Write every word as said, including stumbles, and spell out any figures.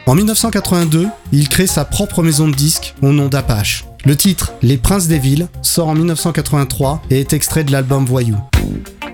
En dix-neuf cent quatre-vingt-deux, il crée sa propre maison de disques au nom d'Apache. Le titre « Les Princes des Villes » sort en dix-neuf cent quatre-vingt-trois et est extrait de l'album Voyou.